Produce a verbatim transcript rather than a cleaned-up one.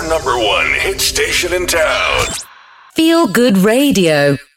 number one hit station in town. Feel Good Radio.